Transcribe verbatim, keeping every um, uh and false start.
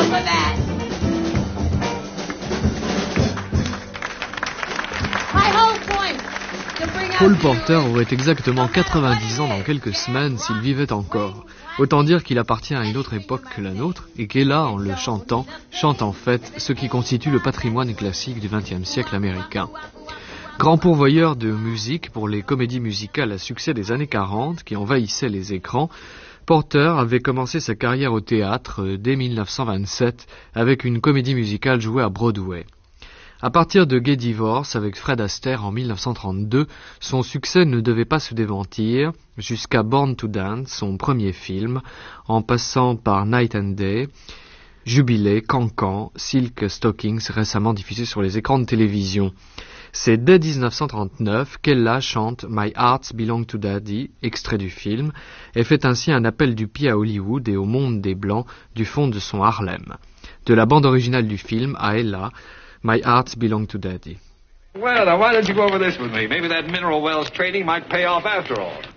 enough of that. My whole point. Paul Porter aurait exactement quatre-vingt-dix ans dans quelques semaines s'il vivait encore. Autant dire qu'il appartient à une autre époque que la nôtre et qu'Ella, en le chantant, chante en fait ce qui constitue le patrimoine classique du vingtième siècle américain. Grand pourvoyeur de musique pour les comédies musicales à succès des années quarante qui envahissaient les écrans, Porter avait commencé sa carrière au théâtre dès mille neuf cent vingt-sept avec une comédie musicale jouée à Broadway. À partir de Gay Divorce avec Fred Astaire en mille neuf cent trente-deux, son succès ne devait pas se démentir jusqu'à Born to Dance, son premier film, en passant par Night and Day, Jubilé, Cancan, Silk Stockings, récemment diffusé sur les écrans de télévision. C'est dès dix-neuf cent trente-neuf qu'Ella chante My Hearts Belong to Daddy, extrait du film, et fait ainsi un appel du pied à Hollywood et au monde des Blancs du fond de son Harlem. De la bande originale du film à Ella, My Hearts Belong to Daddy. Well, now why don't you go over this with me? Maybe that mineral wells trading might pay off after all.